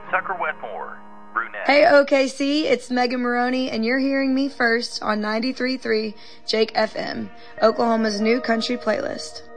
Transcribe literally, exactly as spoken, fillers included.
Tucker Wetmore, brunette. Hey O K C, it's Megan Maroney, and you're hearing me first on ninety-three point three Jake F M, Oklahoma's new country playlist.